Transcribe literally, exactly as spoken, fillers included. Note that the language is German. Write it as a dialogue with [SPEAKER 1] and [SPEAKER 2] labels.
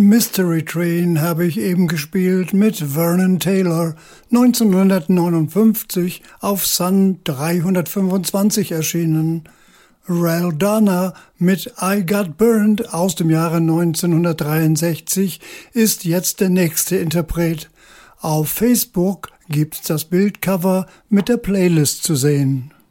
[SPEAKER 1] Mystery Train habe ich eben gespielt mit Vernon Taylor, neunzehnhundertneunundfünfzig auf Sun dreihundertfünfundzwanzig erschienen. Ral Dana mit I Got Burned aus dem Jahre neunzehnhundertdreiundsechzig ist jetzt der nächste Interpret. Auf Facebook gibt's das Bildcover mit der Playlist zu sehen.